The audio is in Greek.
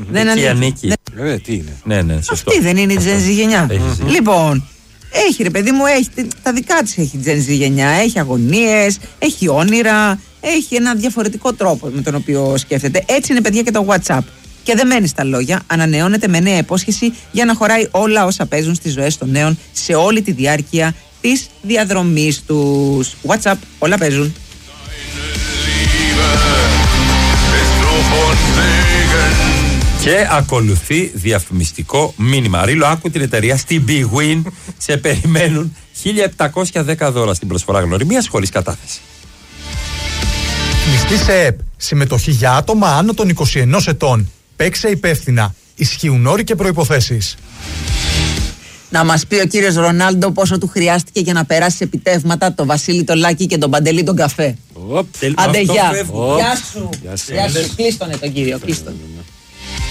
Δεν ανήκει. Τι είναι. Ναι, σωστό. Αυτή δεν είναι η Gen Z γενιά. Λοιπόν, έχει ρε παιδί μου, έχει τα δικά της, έχει η Gen Z γενιά. Έχει αγωνίες, έχει όνειρα, έχει ένα διαφορετικό τρόπο με τον οποίο σκέφτεται. Έτσι είναι, παιδιά, και το WhatsApp. Και δεν μένει στα λόγια, ανανεώνεται με νέα υπόσχεση για να χωράει όλα όσα παίζουν στις ζωές των νέων σε όλη τη διάρκεια της διαδρομής τους. WhatsApp, όλα παίζουν. Και ακολουθεί διαφημιστικό μήνυμα. Ρίλο, άκου την εταιρεία στην Big Win. Σε περιμένουν 1.710 δώρα στην προσφορά γνωριμίας χωρίς κατάθεση. Κλειστή σε ΕΠ. Συμμετοχή για άτομα άνω των 21 ετών. Παίξε υπεύθυνα. Ισχύουν όροι και προϋποθέσεις. Να μας πει ο κύριος Ρονάλντο πόσο του χρειάστηκε για να περάσει επιτεύγματα το Βασίλη το Λάκη και τον Παντελή τον Καφέ. Άντε, γεια. Γεια σου. Κλείστονε τον κύριο, κλείστονε.